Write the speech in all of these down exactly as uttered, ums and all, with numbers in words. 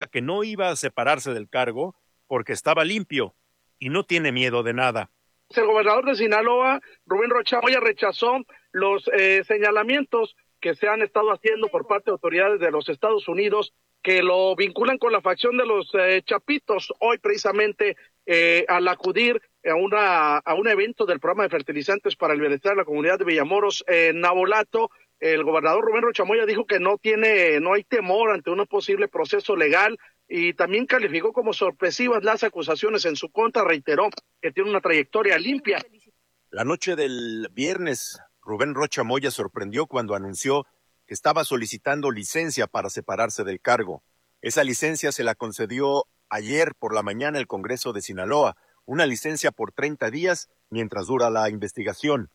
que no iba a separarse del cargo porque estaba limpio y no tiene miedo de nada. El gobernador de Sinaloa, Rubén Rocha Moya, rechazó los eh, señalamientos que se han estado haciendo por parte de autoridades de los Estados Unidos que lo vinculan con la facción de los eh, Chapitos. Hoy precisamente eh, al acudir a una a un evento del programa de fertilizantes para el bienestar de la comunidad de Villamoros en Navolato, el gobernador Rubén Rocha Moya dijo que no tiene, no hay temor ante un posible proceso legal y también calificó como sorpresivas las acusaciones en su contra, reiteró que tiene una trayectoria limpia. La noche del viernes, Rubén Rocha Moya sorprendió cuando anunció que estaba solicitando licencia para separarse del cargo. Esa licencia se la concedió ayer por la mañana el Congreso de Sinaloa, una licencia por treinta días mientras dura la investigación.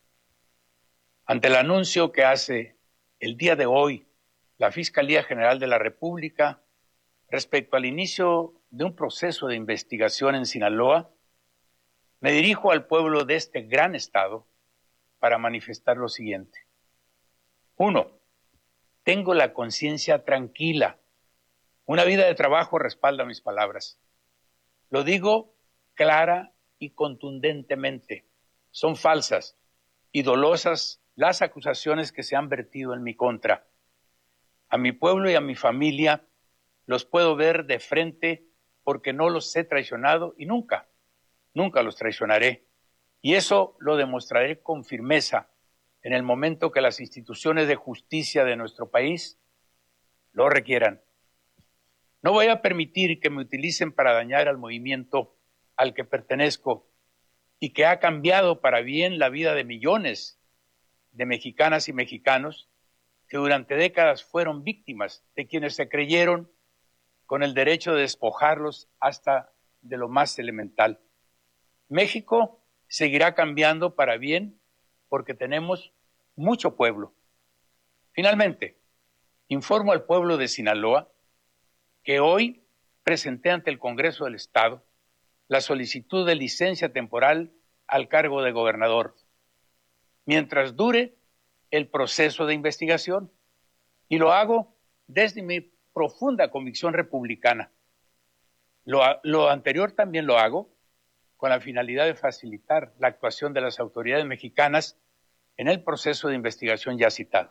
Ante el anuncio que hace el día de hoy la Fiscalía General de la República respecto al inicio de un proceso de investigación en Sinaloa, me dirijo al pueblo de este gran estado para manifestar lo siguiente. Uno, tengo la conciencia tranquila. Una vida de trabajo respalda mis palabras. Lo digo clara y contundentemente. Son falsas y dolosas las acusaciones que se han vertido en mi contra. A mi pueblo y a mi familia los puedo ver de frente porque no los he traicionado y nunca, nunca los traicionaré. Y eso lo demostraré con firmeza en el momento que las instituciones de justicia de nuestro país lo requieran. No voy a permitir que me utilicen para dañar al movimiento al que pertenezco y que ha cambiado para bien la vida de millones de mexicanas y mexicanos que durante décadas fueron víctimas de quienes se creyeron con el derecho de despojarlos hasta de lo más elemental. México seguirá cambiando para bien porque tenemos mucho pueblo. Finalmente, informo al pueblo de Sinaloa que hoy presenté ante el Congreso del Estado la solicitud de licencia temporal al cargo de gobernador, mientras dure el proceso de investigación, y lo hago desde mi profunda convicción republicana. Lo, lo anterior también lo hago con la finalidad de facilitar la actuación de las autoridades mexicanas en el proceso de investigación ya citado.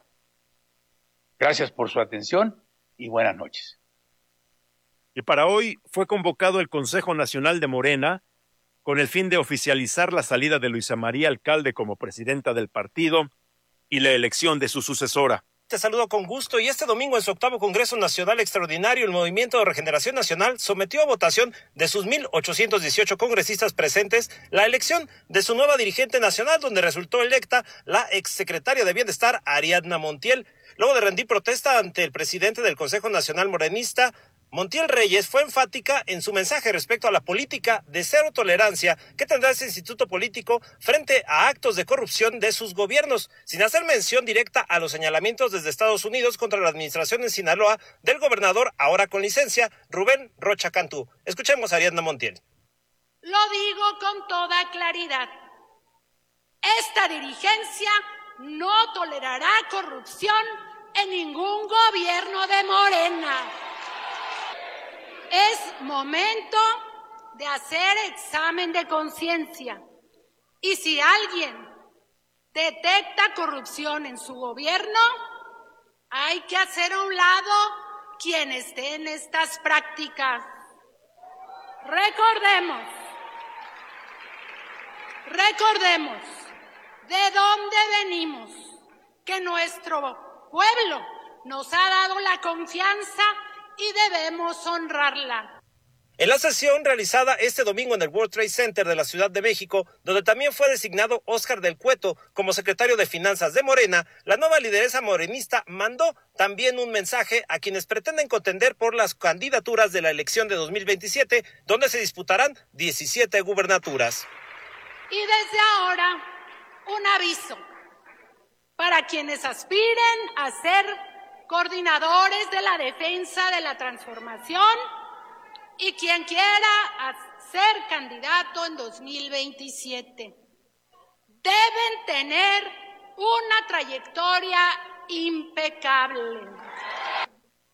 Gracias por su atención y buenas noches. Y para hoy fue convocado el Consejo Nacional de Morena con el fin de oficializar la salida de Luisa María Alcalde como presidenta del partido y la elección de su sucesora. Te saludo con gusto y este domingo en su octavo Congreso Nacional Extraordinario, el Movimiento de Regeneración Nacional sometió a votación de sus mil ochocientos dieciocho congresistas presentes la elección de su nueva dirigente nacional, donde resultó electa la exsecretaria de Bienestar, Ariadna Montiel. Luego de rendir protesta ante el presidente del Consejo Nacional Morenista, Montiel Reyes fue enfática en su mensaje respecto a la política de cero tolerancia que tendrá ese instituto político frente a actos de corrupción de sus gobiernos, sin hacer mención directa a los señalamientos desde Estados Unidos contra la administración en Sinaloa del gobernador, ahora con licencia, Rubén Rocha Cantú. Escuchemos a Ariadna Montiel. Lo digo con toda claridad. Esta dirigencia no tolerará corrupción en ningún gobierno de Morena. Es momento de hacer examen de conciencia. Y si alguien detecta corrupción en su gobierno, hay que hacer a un lado quien esté en estas prácticas. Recordemos, recordemos de dónde venimos, que nuestro pueblo nos ha dado la confianza y debemos honrarla. En la sesión realizada este domingo en el World Trade Center de la Ciudad de México, donde también fue designado Óscar del Cueto como secretario de Finanzas de Morena, la nueva lideresa morenista mandó también un mensaje a quienes pretenden contender por las candidaturas de la elección de dos mil veintisiete, donde se disputarán diecisiete gubernaturas. Y desde ahora, un aviso para quienes aspiren a ser coordinadores de la defensa de la transformación y quien quiera ser candidato en dos mil veintisiete. Deben tener una trayectoria impecable.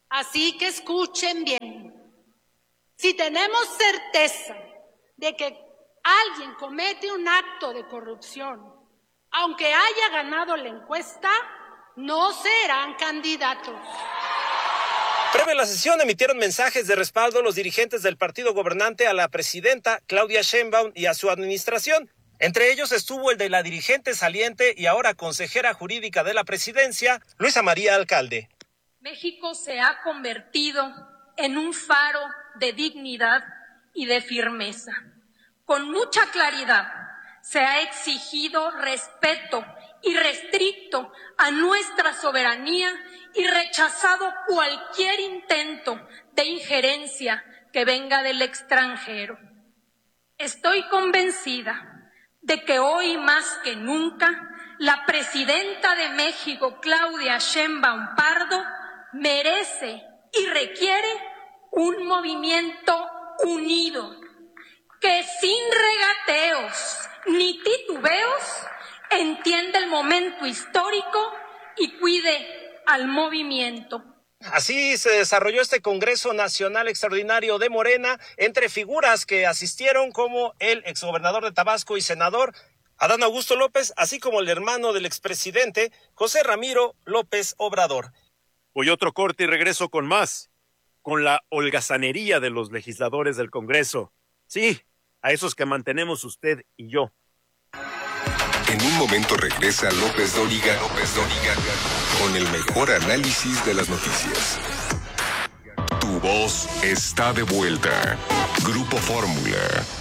Así que escuchen bien. Si tenemos certeza de que alguien comete un acto de corrupción, aunque haya ganado la encuesta, no serán candidatos. Previo a la sesión emitieron mensajes de respaldo los dirigentes del partido gobernante a la presidenta Claudia Sheinbaum y a su administración. Entre ellos estuvo el de la dirigente saliente y ahora consejera jurídica de la presidencia, Luisa María Alcalde. México se ha convertido en un faro de dignidad y de firmeza. Con mucha claridad se ha exigido respeto irrestricto a nuestra soberanía y rechazado cualquier intento de injerencia que venga del extranjero. Estoy convencida de que hoy más que nunca la presidenta de México, Claudia Sheinbaum Pardo, merece y requiere un movimiento unido que sin regateos ni titubeos entienda el momento histórico y cuide al movimiento. Así se desarrolló este Congreso Nacional Extraordinario de Morena, entre figuras que asistieron como el exgobernador de Tabasco y senador Adán Augusto López, así como el hermano del expresidente José Ramiro López Obrador. Voy otro corte y regreso con más, con la holgazanería de los legisladores del Congreso. Sí, a esos que mantenemos usted y yo. En un momento regresa López Dóriga, López Dóriga, con el mejor análisis de las noticias. Tu voz está de vuelta. Grupo Fórmula.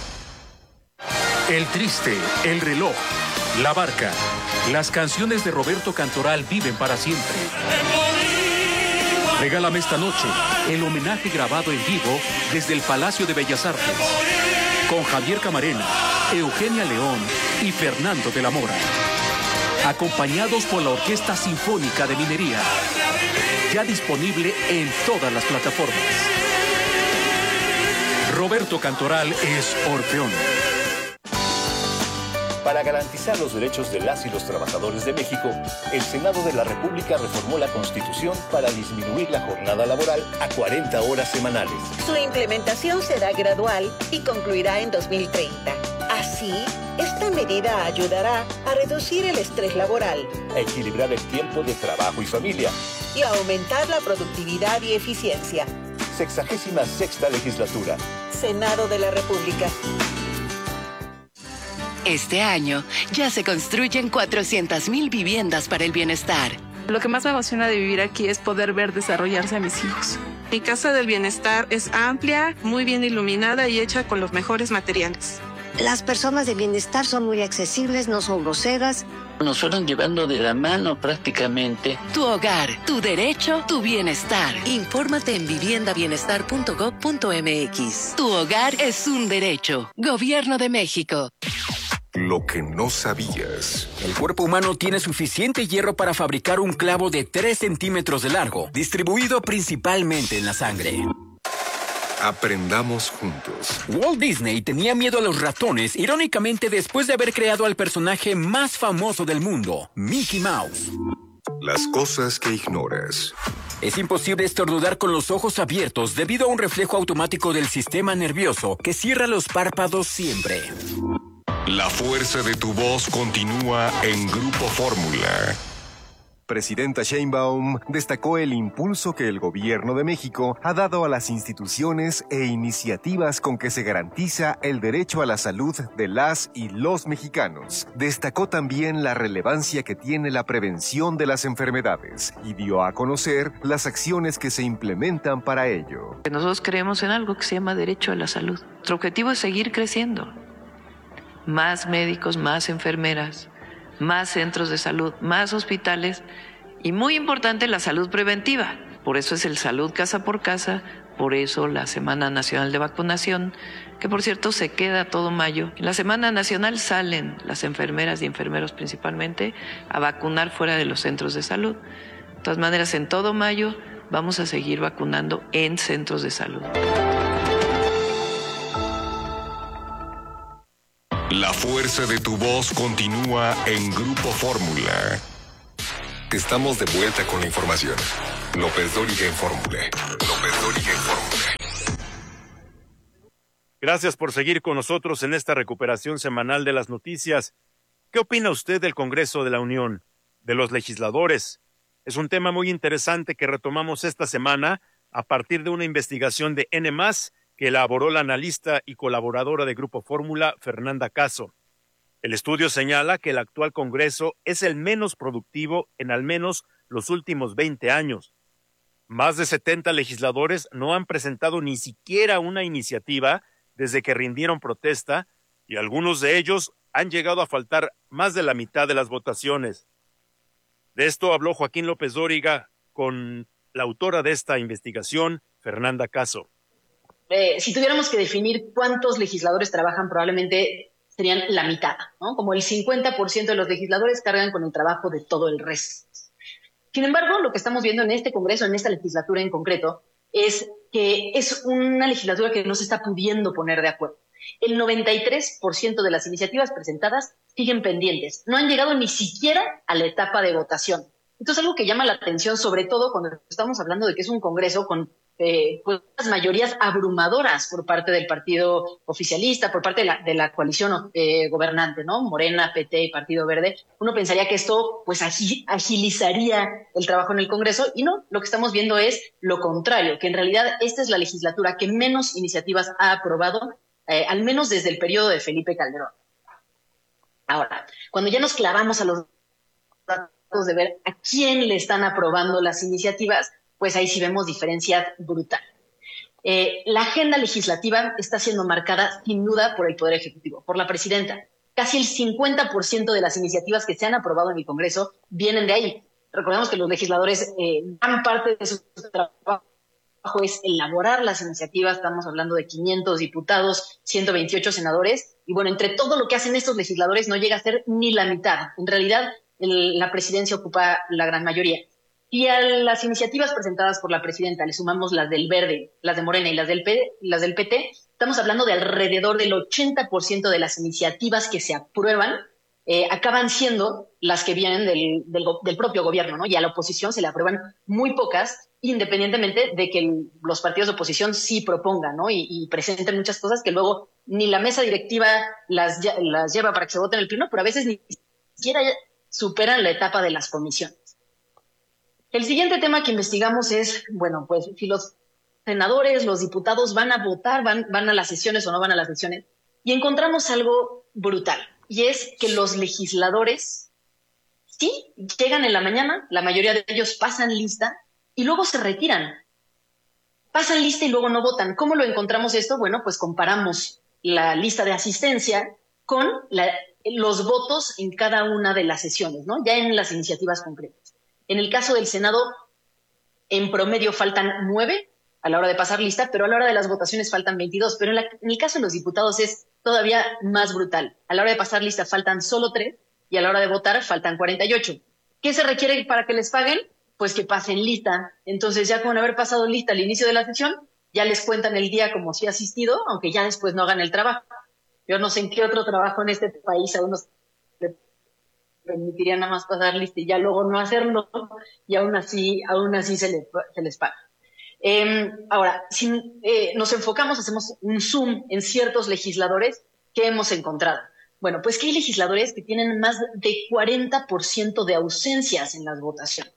El Triste, El Reloj, La Barca. Las canciones de Roberto Cantoral viven para siempre. Regálame esta noche el homenaje grabado en vivo desde el Palacio de Bellas Artes, con Javier Camarena, Eugenia León y Fernando de la Mora, acompañados por la Orquesta Sinfónica de Minería, ya disponible en todas las plataformas. Roberto Cantoral es Orfeón. Para garantizar los derechos de las y los trabajadores de México, el Senado de la República reformó la Constitución para disminuir la jornada laboral a cuarenta horas semanales. Su implementación será gradual y concluirá en dos mil treinta. Así, esta medida ayudará a reducir el estrés laboral, a equilibrar el tiempo de trabajo y familia y a aumentar la productividad y eficiencia. Sexagésima sexta legislatura. Senado de la República. Este año ya se construyen cuatrocientas mil viviendas para el bienestar. Lo que más me emociona de vivir aquí es poder ver desarrollarse a mis hijos. Mi casa del bienestar es amplia, muy bien iluminada y hecha con los mejores materiales. Las personas de bienestar son muy accesibles, no son groseras. Nos fueron llevando de la mano prácticamente. Tu hogar, tu derecho, tu bienestar. Infórmate en vivienda bienestar punto gob punto eme equis. Tu hogar es un derecho. Gobierno de México. Lo que no sabías. El cuerpo humano tiene suficiente hierro para fabricar un clavo de tres centímetros de largo, distribuido principalmente en la sangre. Aprendamos juntos. Walt Disney tenía miedo a los ratones, irónicamente después de haber creado al personaje más famoso del mundo, Mickey Mouse. Las cosas que ignoras. Es imposible estornudar con los ojos abiertos debido a un reflejo automático del sistema nervioso que cierra los párpados siempre. La fuerza de tu voz continúa en Grupo Fórmula. Presidenta Sheinbaum destacó el impulso que el gobierno de México ha dado a las instituciones e iniciativas con que se garantiza el derecho a la salud de las y los mexicanos. Destacó también la relevancia que tiene la prevención de las enfermedades y dio a conocer las acciones que se implementan para ello. Nosotros creemos en algo que se llama derecho a la salud. Nuestro objetivo es seguir creciendo. Más médicos, más enfermeras, más centros de salud, más hospitales y muy importante la salud preventiva. Por eso es el salud casa por casa, por eso la Semana Nacional de Vacunación, que por cierto se queda todo mayo. En la Semana Nacional salen las enfermeras y enfermeros principalmente a vacunar fuera de los centros de salud. De todas maneras, en todo mayo vamos a seguir vacunando en centros de salud. La fuerza de tu voz continúa en Grupo Fórmula. Estamos de vuelta con la información. López Dóriga en Fórmula. López Dóriga en Fórmula. Gracias por seguir con nosotros en esta recuperación semanal de las noticias. ¿Qué opina usted del Congreso de la Unión, de los legisladores? Es un tema muy interesante que retomamos esta semana a partir de una investigación de N más, que elaboró la analista y colaboradora de Grupo Fórmula, Fernanda Caso. El estudio señala que el actual Congreso es el menos productivo en al menos los últimos veinte años. Más de setenta legisladores no han presentado ni siquiera una iniciativa desde que rindieron protesta, y algunos de ellos han llegado a faltar más de la mitad de las votaciones. De esto habló Joaquín López Dóriga con la autora de esta investigación, Fernanda Caso. Eh, si tuviéramos que definir cuántos legisladores trabajan, probablemente serían la mitad, ¿no? Como el cincuenta por ciento de los legisladores cargan con el trabajo de todo el resto. Sin embargo, lo que estamos viendo en este Congreso, en esta legislatura en concreto, es que es una legislatura que no se está pudiendo poner de acuerdo. El noventa y tres por ciento de las iniciativas presentadas siguen pendientes. No han llegado ni siquiera a la etapa de votación. Entonces, algo que llama la atención, sobre todo cuando estamos hablando de que es un Congreso con eh, pues, unas mayorías abrumadoras por parte del partido oficialista, por parte de la, de la coalición eh, gobernante, ¿no? Morena, P T y Partido Verde. Uno pensaría que esto pues agi- agilizaría el trabajo en el Congreso, y no, lo que estamos viendo es lo contrario, que en realidad esta es la legislatura que menos iniciativas ha aprobado, eh, al menos desde el periodo de Felipe Calderón. Ahora, cuando ya nos clavamos a los datos de ver a quién le están aprobando las iniciativas, pues ahí sí vemos diferencias brutales. Eh, la agenda legislativa está siendo marcada sin duda por el Poder Ejecutivo, por la presidenta. Casi el cincuenta por ciento de las iniciativas que se han aprobado en el Congreso vienen de ahí. Recordemos que los legisladores, eh, gran parte de su trabajo es elaborar las iniciativas. Estamos hablando de quinientos diputados, ciento veintiocho senadores, y bueno, entre todo lo que hacen estos legisladores no llega a ser ni la mitad. En realidad, el, la presidencia ocupa la gran mayoría. Y a las iniciativas presentadas por la presidenta le sumamos las del Verde, las de Morena y las del, P, las del P T, estamos hablando de alrededor del ochenta por ciento de las iniciativas que se aprueban eh, acaban siendo las que vienen del, del, del propio gobierno, ¿no? Y a la oposición se le aprueban muy pocas, independientemente de que el, los partidos de oposición sí propongan, ¿no? Y, y presenten muchas cosas que luego ni la mesa directiva las, las lleva para que se vote en el pleno, pero a veces ni siquiera superan la etapa de las comisiones. El siguiente tema que investigamos es, bueno, pues si los senadores, los diputados van a votar, van, van a las sesiones o no van a las sesiones, y encontramos algo brutal, y es que los legisladores sí llegan en la mañana, la mayoría de ellos pasan lista y luego se retiran. Pasan lista y luego no votan. ¿Cómo lo encontramos esto? Bueno, pues comparamos la lista de asistencia con la, los votos en cada una de las sesiones, ¿no? Ya en las iniciativas concretas. En el caso del Senado, en promedio faltan nueve a la hora de pasar lista, pero a la hora de las votaciones faltan veintidós. Pero en, la, en el caso de los diputados es todavía más brutal. A la hora de pasar lista faltan solo tres y a la hora de votar faltan cuarenta y ocho. ¿Qué se requiere para que les paguen? Pues que pasen lista. Entonces, ya con haber pasado lista al inicio de la sesión, ya les cuentan el día como si asistido, aunque ya después no hagan el trabajo. Yo no sé en qué otro trabajo en este país a unos permitiría nada más pasar lista y ya luego no hacerlo, y aún así, aún así se, le, se les paga. Eh, ahora, si eh, nos enfocamos, hacemos un zoom en ciertos legisladores que hemos encontrado. Bueno, pues que hay legisladores que tienen más de cuarenta por ciento de ausencias en las votaciones.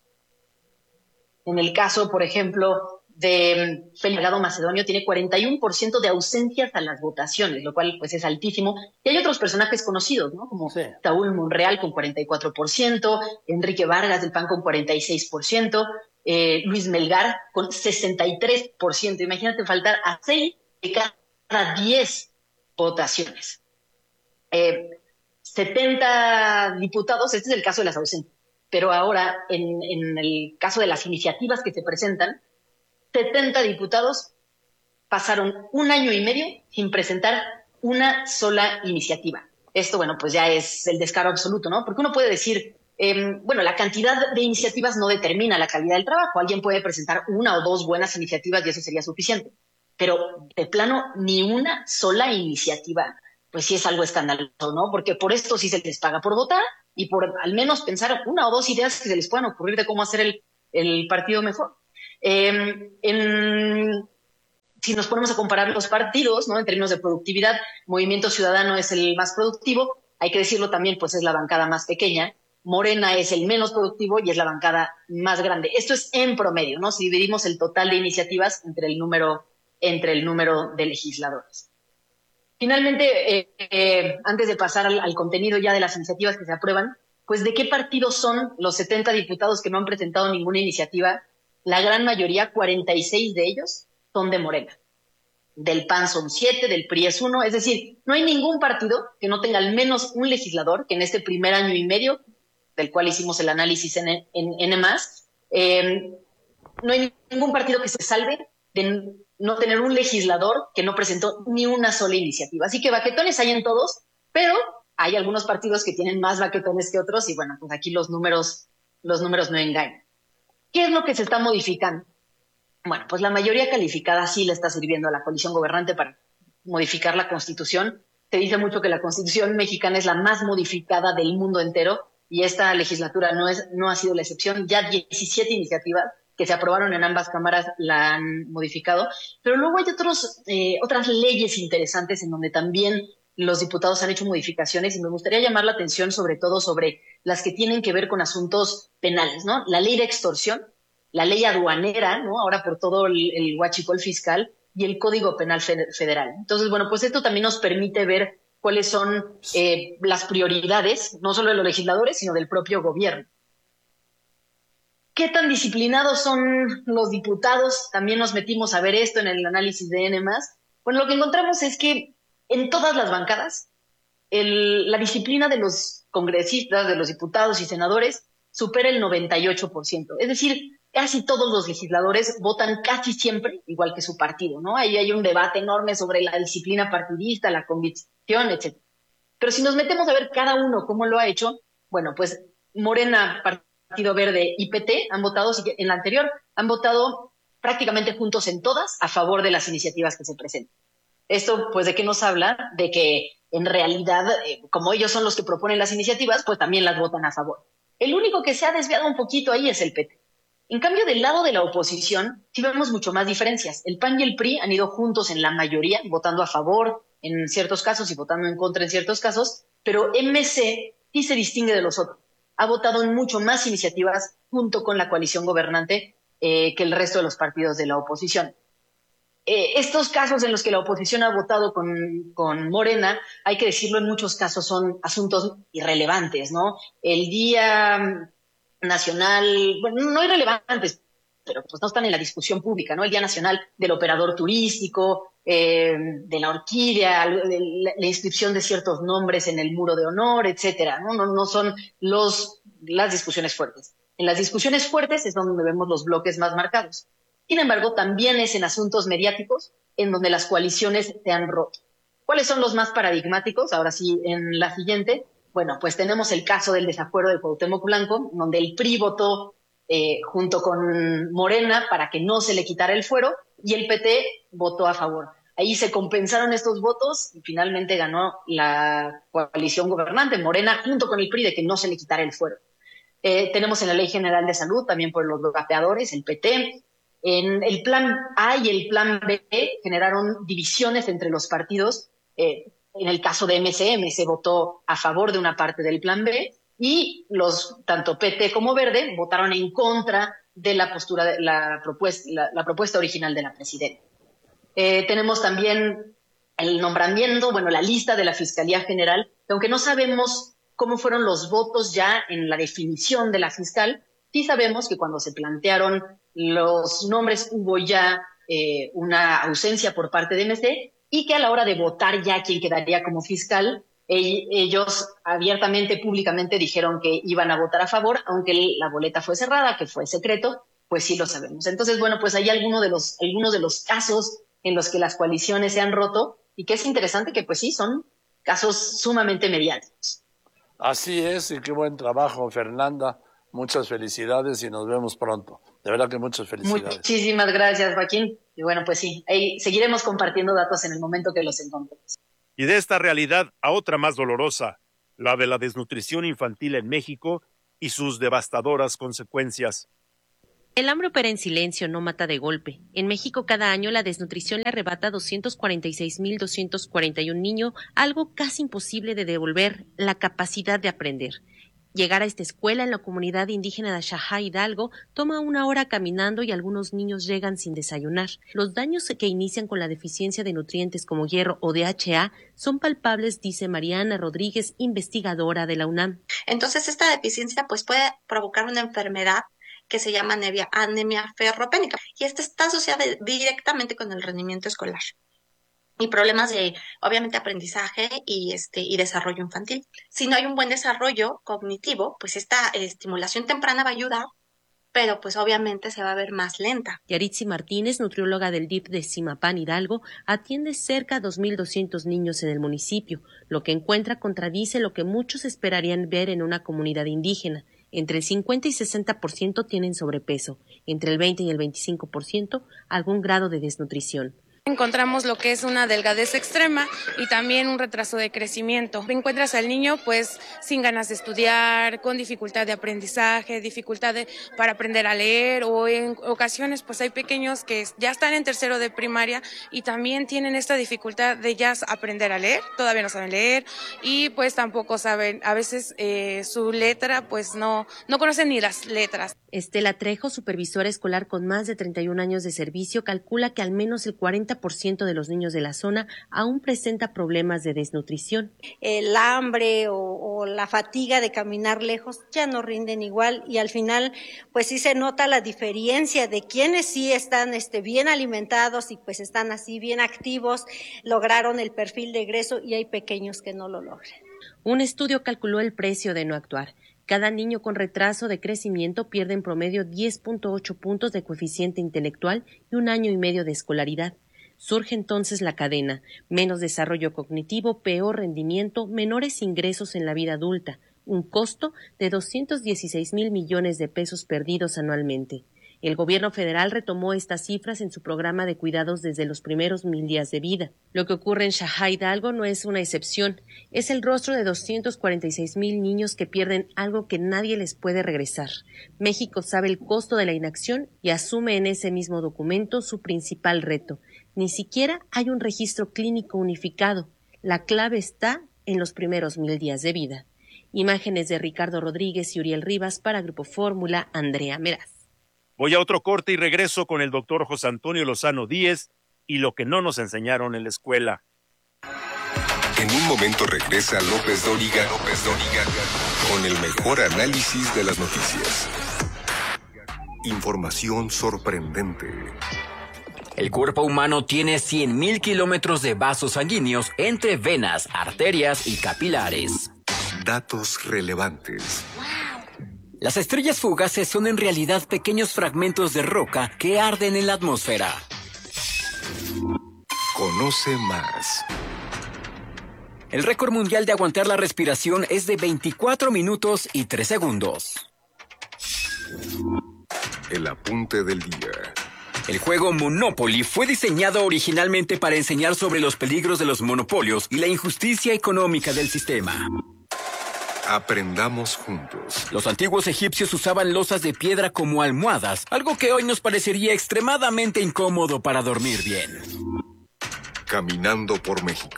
En el caso, por ejemplo, de Félix Salgado Macedonio, tiene cuarenta y uno por ciento de ausencias a las votaciones, lo cual pues es altísimo. Y hay otros personajes conocidos, ¿no? Como sí. Saúl Monreal con cuarenta y cuatro por ciento, Enrique Vargas del P A N con cuarenta y seis por ciento, eh, Luis Melgar con sesenta y tres por ciento. Imagínate faltar a seis de cada diez votaciones. Eh, setenta diputados, este es el caso de las ausencias. Pero ahora, en, en el caso de las iniciativas que se presentan, setenta diputados pasaron un año y medio sin presentar una sola iniciativa. Esto, bueno, pues ya es el descaro absoluto, ¿no? Porque uno puede decir, eh, bueno, la cantidad de iniciativas no determina la calidad del trabajo. Alguien puede presentar una o dos buenas iniciativas y eso sería suficiente. Pero, de plano, ni una sola iniciativa, pues sí es algo escandaloso, ¿no? Porque por esto sí se les paga por votar y por al menos pensar una o dos ideas que se les puedan ocurrir de cómo hacer el, el partido mejor. Eh, en, si nos ponemos a comparar los partidos, ¿no? En términos de productividad, Movimiento Ciudadano es el más productivo, hay que decirlo también, pues es la bancada más pequeña. Morena es el menos productivo y es la bancada más grande. Esto es en promedio, ¿no? Si dividimos el total de iniciativas entre el número, entre el número de legisladores. Finalmente, eh, eh, antes de pasar al, al contenido ya de las iniciativas que se aprueban, pues ¿de qué partidos son los setenta diputados que no han presentado ninguna iniciativa? La gran mayoría, cuarenta y seis de ellos, son de Morena. Del P A N son siete, del P R I es uno. Es decir, no hay ningún partido que no tenga al menos un legislador que en este primer año y medio, del cual hicimos el análisis en, en, en N más, eh, no hay ningún partido que se salve de no tener un legislador que no presentó ni una sola iniciativa. Así que baquetones hay en todos, pero hay algunos partidos que tienen más baquetones que otros y bueno, pues aquí los números, los números no engañan. ¿Qué es lo que se está modificando? Bueno, pues la mayoría calificada sí le está sirviendo a la coalición gobernante para modificar la Constitución. Se dice mucho que la Constitución mexicana es la más modificada del mundo entero y esta legislatura no, es, no ha sido la excepción. Ya diecisiete iniciativas que se aprobaron en ambas cámaras la han modificado, pero luego hay otros, eh, otras leyes interesantes en donde también los diputados han hecho modificaciones y me gustaría llamar la atención sobre todo sobre las que tienen que ver con asuntos penales, ¿no? La ley de extorsión, la ley aduanera, ¿no? Ahora por todo el, el huachicol fiscal y el Código Penal Federal. Entonces, bueno, pues esto también nos permite ver cuáles son eh, las prioridades, no solo de los legisladores, sino del propio gobierno. ¿Qué tan disciplinados son los diputados? También nos metimos a ver esto en el análisis de N más. Bueno, lo que encontramos es que en todas las bancadas, el, la disciplina de los congresistas, de los diputados y senadores, supera el noventa y ocho por ciento. Es decir, casi todos los legisladores votan casi siempre igual que su partido, ¿no? Ahí hay un debate enorme sobre la disciplina partidista, la convicción, etcétera. Pero si nos metemos a ver cada uno cómo lo ha hecho, bueno, pues Morena, Partido Verde y P T han votado, en la anterior, han votado prácticamente juntos en todas a favor de las iniciativas que se presentan. Esto, pues, ¿de qué nos habla? De que, en realidad, eh, como ellos son los que proponen las iniciativas, pues también las votan a favor. El único que se ha desviado un poquito ahí es el P T. En cambio, del lado de la oposición, sí vemos mucho más diferencias. El P A N y el P R I han ido juntos en la mayoría, votando a favor en ciertos casos y votando en contra en ciertos casos, pero M C sí se distingue de los otros. Ha votado en mucho más iniciativas junto con la coalición gobernante eh, que el resto de los partidos de la oposición. Eh, estos casos en los que la oposición ha votado con, con Morena, hay que decirlo, en muchos casos son asuntos irrelevantes, ¿no? El Día Nacional, bueno, no irrelevantes, pero pues no están en la discusión pública, ¿no? El Día Nacional del Operador Turístico, eh, de la Orquídea, la, la inscripción de ciertos nombres en el Muro de Honor, etcétera, ¿no? No, no son los, las discusiones fuertes. En las discusiones fuertes es donde vemos los bloques más marcados. Sin embargo, también es en asuntos mediáticos en donde las coaliciones se han roto. ¿Cuáles son los más paradigmáticos? Ahora sí, en la siguiente. Bueno, pues tenemos el caso del desafuero de Cuauhtémoc Blanco, donde el P R I votó eh, junto con Morena para que no se le quitara el fuero y el P T votó a favor. Ahí se compensaron estos votos y finalmente ganó la coalición gobernante, Morena, junto con el P R I, de que no se le quitara el fuero. Eh, tenemos en la Ley General de Salud, también por los vapeadores, el P T. En el plan A y el plan B generaron divisiones entre los partidos. Eh, en el caso de M C, M C votó a favor de una parte del plan B y los tanto P T como Verde votaron en contra de la postura, de la propuesta, la, la propuesta original de la presidenta. Eh, tenemos también el nombramiento, bueno, la lista de la Fiscalía General, que aunque no sabemos cómo fueron los votos ya en la definición de la fiscal, sí sabemos que cuando se plantearon los nombres hubo ya eh, una ausencia por parte de M C y que a la hora de votar ya quién quedaría como fiscal, eh, ellos abiertamente, públicamente dijeron que iban a votar a favor, aunque la boleta fue cerrada, que fue secreto, pues sí lo sabemos. Entonces, bueno, pues hay algunos de los, algunos de los casos en los que las coaliciones se han roto y que es interesante que pues sí, son casos sumamente mediáticos. Así es, y qué buen trabajo, Fernanda. Muchas felicidades y nos vemos pronto. De verdad que muchas felicidades. Muchísimas gracias, Joaquín. Y bueno, pues sí, ahí seguiremos compartiendo datos en el momento que los encontremos. Y de esta realidad a otra más dolorosa, la de la desnutrición infantil en México y sus devastadoras consecuencias. El hambre opera en silencio, no mata de golpe. En México cada año la desnutrición le arrebata a doscientos cuarenta y seis mil doscientos cuarenta y uno niños, algo casi imposible de devolver, la capacidad de aprender. Llegar a esta escuela en la comunidad indígena de Xajá, Hidalgo, toma una hora caminando y algunos niños llegan sin desayunar. Los daños que inician con la deficiencia de nutrientes como hierro o D H A son palpables, dice Mariana Rodríguez, investigadora de la UNAM. Entonces esta deficiencia pues puede provocar una enfermedad que se llama anemia, anemia ferropénica, y esta está asociada directamente con el rendimiento escolar y problemas de, obviamente, aprendizaje y este y desarrollo infantil. Si no hay un buen desarrollo cognitivo, pues esta estimulación temprana va a ayudar, pero pues obviamente se va a ver más lenta. Yaritzi Martínez, nutrióloga del D I P de Zimapán, Hidalgo, atiende cerca de dos mil doscientos niños en el municipio. Lo que encuentra contradice lo que muchos esperarían ver en una comunidad indígena. Entre el cincuenta y sesenta por ciento tienen sobrepeso, entre el veinte y el veinticinco por ciento algún grado de desnutrición. Encontramos lo que es una delgadez extrema y también un retraso de crecimiento. Encuentras al niño pues sin ganas de estudiar, con dificultad de aprendizaje, dificultad de, para aprender a leer, o en ocasiones pues hay pequeños que ya están en tercero de primaria y también tienen esta dificultad de ya aprender a leer, todavía no saben leer y pues tampoco saben, a veces eh, su letra pues no, no conocen ni las letras. Estela Trejo, supervisora escolar con más de treinta y un años de servicio, calcula que al menos el cuarenta por ciento de los niños de la zona aún presenta problemas de desnutrición. El hambre o, o la fatiga de caminar lejos ya no rinden igual y al final pues sí se nota la diferencia de quienes sí están este, bien alimentados y pues están así bien activos, lograron el perfil de egreso y hay pequeños que no lo logran. Un estudio calculó el precio de no actuar. Cada niño con retraso de crecimiento pierde en promedio diez punto ocho puntos de coeficiente intelectual y un año y medio de escolaridad. Surge entonces la cadena: menos desarrollo cognitivo, peor rendimiento, menores ingresos en la vida adulta, un costo de doscientos dieciséis mil millones de pesos perdidos anualmente. El gobierno federal retomó estas cifras en su programa de cuidados desde los primeros mil días de vida. Lo que ocurre en Xajá, Hidalgo, no es una excepción. Es el rostro de doscientos cuarenta y seis mil niños que pierden algo que nadie les puede regresar. México sabe el costo de la inacción y asume en ese mismo documento su principal reto. Ni siquiera hay un registro clínico unificado. La clave está en los primeros mil días de vida. Imágenes de Ricardo Rodríguez y Uriel Rivas para Grupo Fórmula, Andrea Meraz. Voy a otro corte y regreso con el doctor José Antonio Lozano Díez y lo que no nos enseñaron en la escuela. En un momento regresa López Dóriga, López Dóriga con el mejor análisis de las noticias. Información sorprendente. El cuerpo humano tiene cien mil kilómetros de vasos sanguíneos entre venas, arterias y capilares. Datos relevantes. Las estrellas fugaces son en realidad pequeños fragmentos de roca que arden en la atmósfera. Conoce más. El récord mundial de aguantar la respiración es de veinticuatro minutos y tres segundos. El apunte del día. El juego Monopoly fue diseñado originalmente para enseñar sobre los peligros de los monopolios y la injusticia económica del sistema. Aprendamos juntos. Los antiguos egipcios usaban losas de piedra como almohadas, algo que hoy nos parecería extremadamente incómodo para dormir bien. Caminando por México.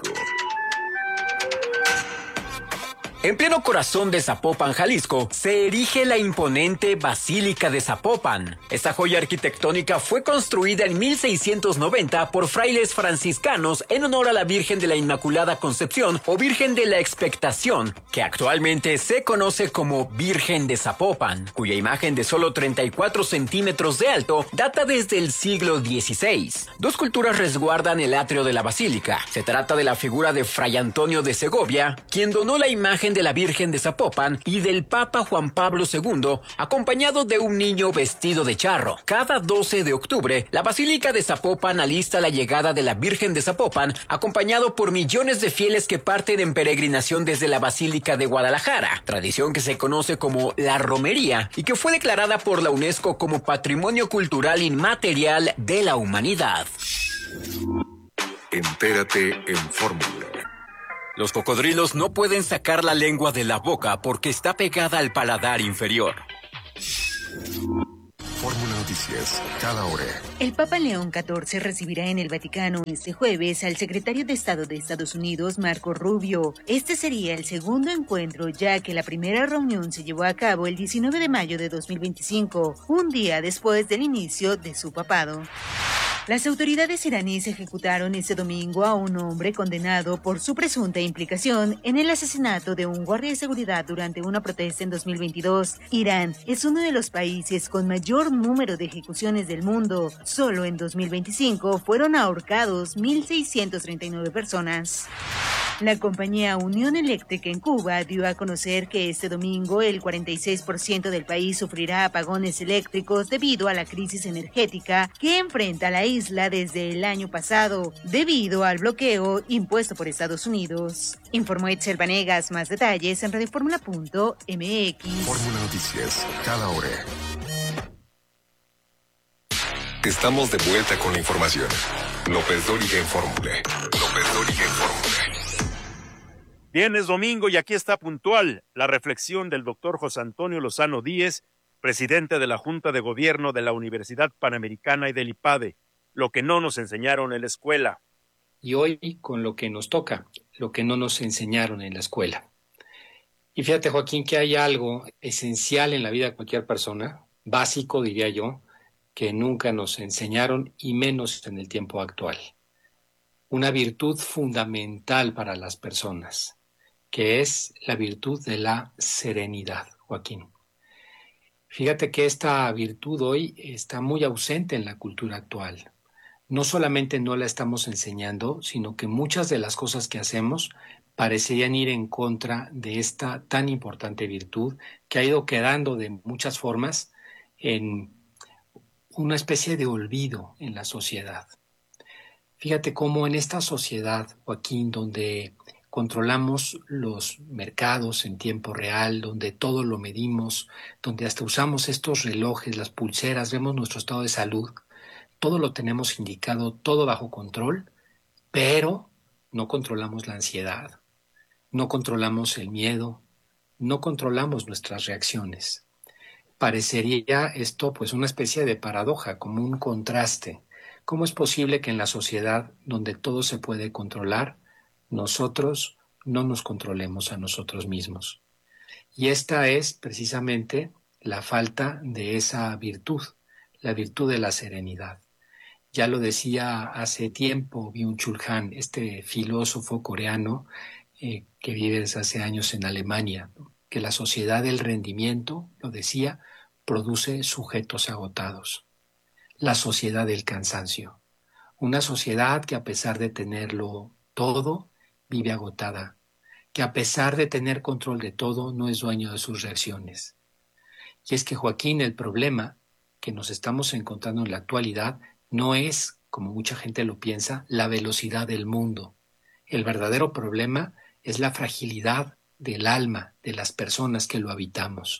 En pleno corazón de Zapopan, Jalisco, se erige la imponente Basílica de Zapopan. Esta joya arquitectónica fue construida en mil seiscientos noventa por frailes franciscanos en honor a la Virgen de la Inmaculada Concepción o Virgen de la Expectación, que actualmente se conoce como Virgen de Zapopan, cuya imagen de solo treinta y cuatro centímetros de alto data desde el siglo dieciséis. Dos culturas resguardan el atrio de la basílica. Se trata de la figura de Fray Antonio de Segovia, quien donó la imagen de la Virgen de Zapopan, y del Papa Juan Pablo segundo, acompañado de un niño vestido de charro. Cada doce de octubre, la Basílica de Zapopan alista la llegada de la Virgen de Zapopan, acompañado por millones de fieles que parten en peregrinación desde la Basílica de Guadalajara, tradición que se conoce como la romería y que fue declarada por la UNESCO como Patrimonio Cultural Inmaterial de la Humanidad. Entérate en Fórmula. Los cocodrilos no pueden sacar la lengua de la boca porque está pegada al paladar inferior. Fórmula Noticias, cada hora. El Papa León catorce recibirá en el Vaticano este jueves al secretario de Estado de Estados Unidos, Marco Rubio. Este sería el segundo encuentro, ya que la primera reunión se llevó a cabo el diecinueve de mayo de dos mil veinticinco, un día después del inicio de su papado. Las autoridades iraníes ejecutaron este domingo a un hombre condenado por su presunta implicación en el asesinato de un guardia de seguridad durante una protesta en dos mil veintidós. Irán es uno de los países con mayor número de ejecuciones del mundo. Solo en dos mil veinticinco fueron ahorcados mil seiscientas treinta y nueve personas. La compañía Unión Eléctrica en Cuba dio a conocer que este domingo el cuarenta y seis por ciento del país sufrirá apagones eléctricos debido a la crisis energética que enfrenta la isla desde el año pasado, debido al bloqueo impuesto por Estados Unidos. Informó Etzel Vanegas. Más detalles en radioformula punto m x. Fórmula Noticias, cada hora. Estamos de vuelta con la información. López Dóriga en Fórmula. López Dóriga en Fórmula. Bien, es domingo y aquí está puntual la reflexión del doctor José Antonio Lozano Díez, presidente de la Junta de Gobierno de la Universidad Panamericana y del IPADE, lo que no nos enseñaron en la escuela. Y hoy con lo que nos toca, lo que no nos enseñaron en la escuela. Y fíjate, Joaquín, que hay algo esencial en la vida de cualquier persona, básico diría yo, que nunca nos enseñaron y menos en el tiempo actual. Una virtud fundamental para las personas, que es la virtud de la serenidad, Joaquín. Fíjate que esta virtud hoy está muy ausente en la cultura actual. No solamente no la estamos enseñando, sino que muchas de las cosas que hacemos parecerían ir en contra de esta tan importante virtud que ha ido quedando de muchas formas en una especie de olvido en la sociedad. Fíjate cómo en esta sociedad, Joaquín, donde controlamos los mercados en tiempo real, donde todo lo medimos, donde hasta usamos estos relojes, las pulseras, vemos nuestro estado de salud, todo lo tenemos indicado, todo bajo control, pero no controlamos la ansiedad, no controlamos el miedo, no controlamos nuestras reacciones. Parecería esto pues una especie de paradoja, como un contraste. ¿Cómo es posible que en la sociedad donde todo se puede controlar, nosotros no nos controlemos a nosotros mismos? Y esta es precisamente la falta de esa virtud, la virtud de la serenidad. Ya lo decía hace tiempo Byung-Chul Han, este filósofo coreano eh, que vive desde hace años en Alemania, que la sociedad del rendimiento, lo decía, produce sujetos agotados. La sociedad del cansancio, una sociedad que a pesar de tenerlo todo, vive agotada, que a pesar de tener control de todo, no es dueño de sus reacciones. Y es que, Joaquín, el problema que nos estamos encontrando en la actualidad no es, como mucha gente lo piensa, la velocidad del mundo. El verdadero problema es la fragilidad del alma de las personas que lo habitamos.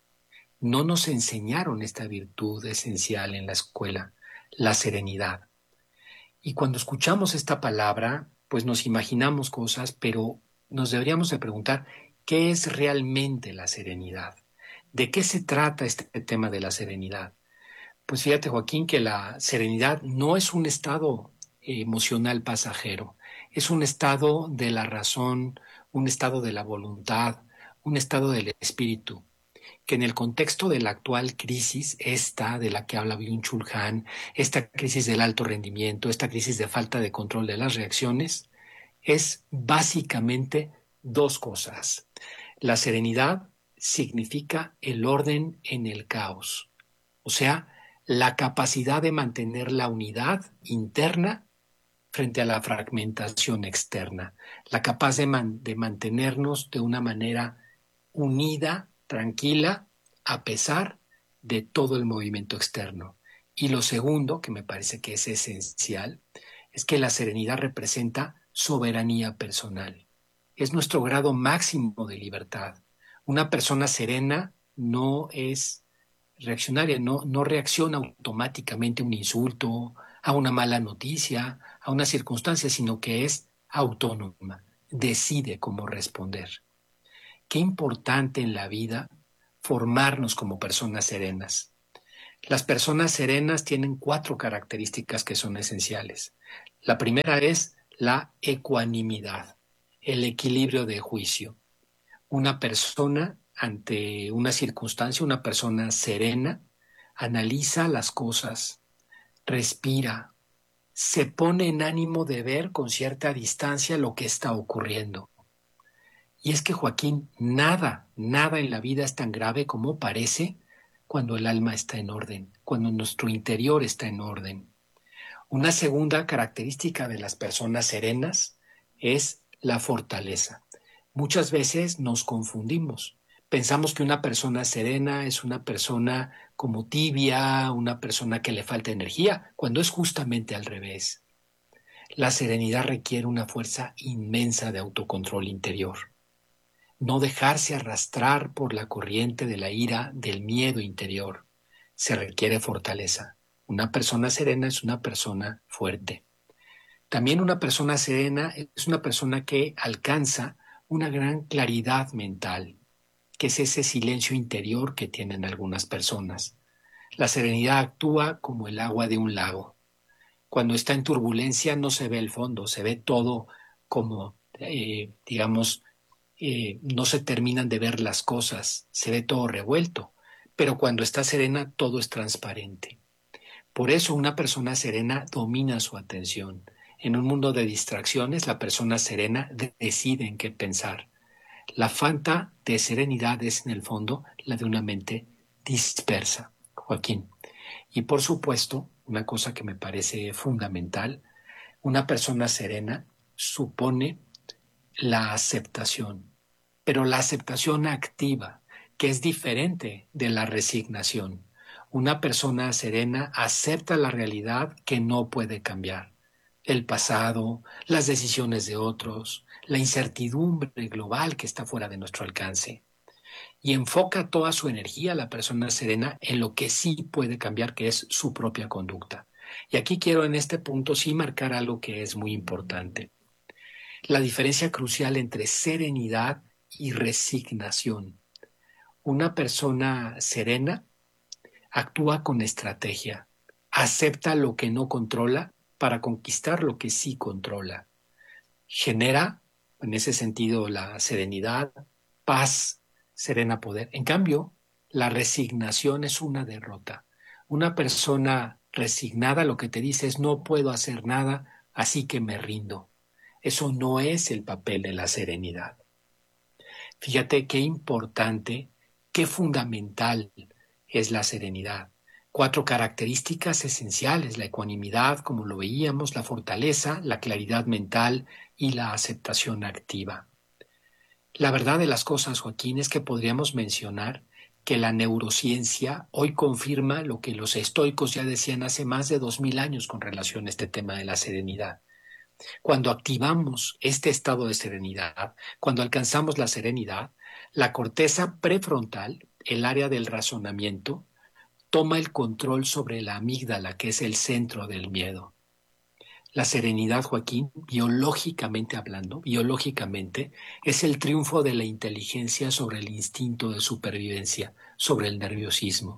No nos enseñaron esta virtud esencial en la escuela, la serenidad. Y cuando escuchamos esta palabra, pues nos imaginamos cosas, pero nos deberíamos de preguntar, ¿qué es realmente la serenidad? ¿De qué se trata este tema de la serenidad? Pues fíjate, Joaquín, que la serenidad no es un estado emocional pasajero, es un estado de la razón, un estado de la voluntad, un estado del espíritu, que en el contexto de la actual crisis, esta de la que habla Byung-Chul Han, esta crisis del alto rendimiento, esta crisis de falta de control de las reacciones, es básicamente dos cosas. La serenidad significa el orden en el caos, o sea, la capacidad de mantener la unidad interna frente a la fragmentación externa, la capacidad de, man- de mantenernos de una manera unida, tranquila, a pesar de todo el movimiento externo. Y lo segundo, que me parece que es esencial, es que la serenidad representa soberanía personal. Es nuestro grado máximo de libertad. Una persona serena no es reaccionaria, no, no reacciona automáticamente a un insulto, a una mala noticia, a una circunstancia, sino que es autónoma. decide cómo responder. Qué importante en la vida formarnos como personas serenas. Las personas serenas tienen cuatro características que son esenciales. La primera es la ecuanimidad, el equilibrio de juicio. Una persona ante una circunstancia, una persona serena, analiza las cosas, respira, se pone en ánimo de ver con cierta distancia lo que está ocurriendo. Y es que, Joaquín, nada, nada en la vida es tan grave como parece cuando el alma está en orden, cuando nuestro interior está en orden. Una segunda característica de las personas serenas es la fortaleza. Muchas veces nos confundimos. Pensamos que una persona serena es una persona como tibia, una persona que le falta energía, cuando es justamente al revés. La serenidad requiere una fuerza inmensa de autocontrol interior. No dejarse arrastrar por la corriente de la ira, del miedo interior. Se requiere fortaleza. Una persona serena es una persona fuerte. También una persona serena es una persona que alcanza una gran claridad mental, que es ese silencio interior que tienen algunas personas. La serenidad actúa como el agua de un lago. Cuando está en turbulencia no se ve el fondo, se ve todo como, eh, digamos, eh, no se terminan de ver las cosas, se ve todo revuelto, pero cuando está serena todo es transparente. Por eso una persona serena domina su atención. En un mundo de distracciones, la persona serena decide en qué pensar. La falta de serenidad es, en el fondo, la de una mente dispersa, Joaquín. Y por supuesto, una cosa que me parece fundamental, una persona serena supone la aceptación, pero la aceptación activa, que es diferente de la resignación. Una persona serena acepta la realidad que no puede cambiar. El pasado, las decisiones de otros, la incertidumbre global que está fuera de nuestro alcance. Y enfoca toda su energía la persona serena en lo que sí puede cambiar, que es su propia conducta. Y aquí quiero en este punto sí marcar algo que es muy importante. La diferencia crucial entre serenidad y resignación. Una persona serena actúa con estrategia, acepta lo que no controla para conquistar lo que sí controla. Genera, en ese sentido, la serenidad, paz, serena poder. En cambio, la resignación es una derrota. Una persona resignada lo que te dice es no puedo hacer nada, así que me rindo. Eso no es el papel de la serenidad. Fíjate qué importante, qué fundamental es la serenidad. Cuatro características esenciales: la ecuanimidad, como lo veíamos, la fortaleza, la claridad mental y la aceptación activa. La verdad de las cosas, Joaquín, es que podríamos mencionar que la neurociencia hoy confirma lo que los estoicos ya decían hace más de dos mil años con relación a este tema de la serenidad. Cuando activamos este estado de serenidad, cuando alcanzamos la serenidad, la corteza prefrontal, el área del razonamiento, toma el control sobre la amígdala, que es el centro del miedo. La serenidad, Joaquín, biológicamente hablando, biológicamente, es el triunfo de la inteligencia sobre el instinto de supervivencia, sobre el nerviosismo.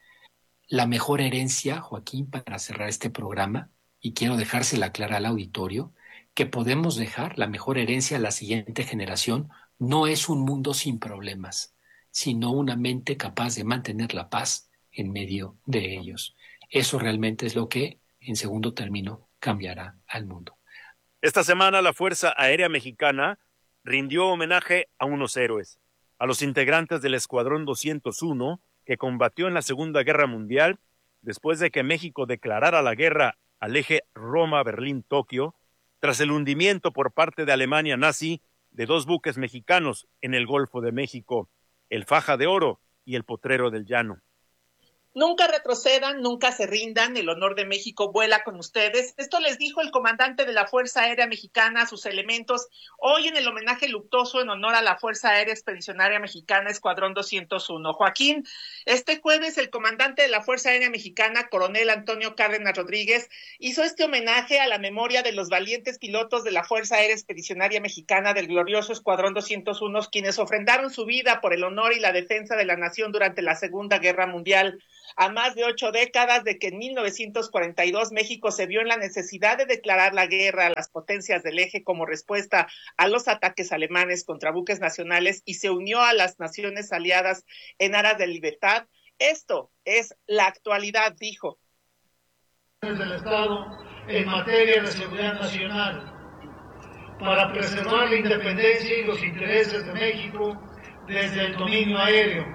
La mejor herencia, Joaquín, para cerrar este programa, y quiero dejársela clara al auditorio, que podemos dejar la mejor herencia a la siguiente generación, no es un mundo sin problemas, sino una mente capaz de mantener la paz en medio de ellos. Eso realmente es lo que, en segundo término, cambiará al mundo. Esta semana la Fuerza Aérea Mexicana rindió homenaje a unos héroes, a los integrantes del Escuadrón doscientos uno que combatió en la Segunda Guerra Mundial después de que México declarara la guerra al eje Roma-Berlín-Tokio tras el hundimiento por parte de Alemania nazi de dos buques mexicanos en el Golfo de México, el Faja de Oro y el Potrero del Llano. Nunca retrocedan, nunca se rindan, el honor de México vuela con ustedes. Esto les dijo el comandante de la Fuerza Aérea Mexicana a sus elementos hoy en el homenaje luctuoso en honor a la Fuerza Aérea Expedicionaria Mexicana Escuadrón doscientos uno. Joaquín, este jueves el comandante de la Fuerza Aérea Mexicana, coronel Antonio Cárdenas Rodríguez, hizo este homenaje a la memoria de los valientes pilotos de la Fuerza Aérea Expedicionaria Mexicana del glorioso Escuadrón doscientos uno, quienes ofrendaron su vida por el honor y la defensa de la nación durante la Segunda Guerra Mundial. A más de ocho décadas de que en mil novecientos cuarenta y dos México se vio en la necesidad de declarar la guerra a las potencias del eje como respuesta a los ataques alemanes contra buques nacionales y se unió a las naciones aliadas en aras de libertad. Esto es la actualidad, dijo. Del Estado en materia de seguridad nacional para preservar la independencia y los intereses de México desde el dominio aéreo.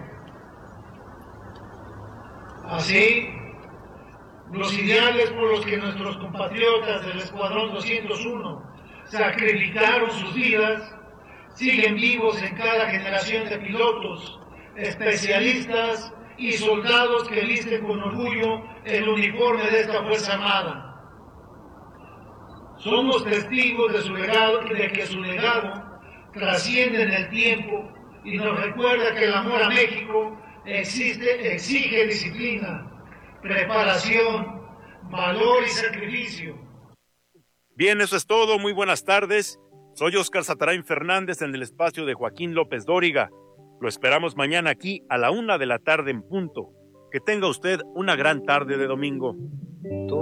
Así, los ideales por los que nuestros compatriotas del Escuadrón doscientos uno sacrificaron sus vidas siguen vivos en cada generación de pilotos, especialistas y soldados que visten con orgullo el uniforme de esta Fuerza Armada. Somos testigos de su legado y de que su legado trasciende en el tiempo y nos recuerda que el amor a México existe, exige disciplina, preparación, valor y sacrificio. Bien, eso es todo. Muy buenas tardes. Soy Óscar Satarain Fernández en el espacio de Joaquín López Dóriga. Lo esperamos mañana aquí a la una de la tarde en punto. Que tenga usted una gran tarde de domingo.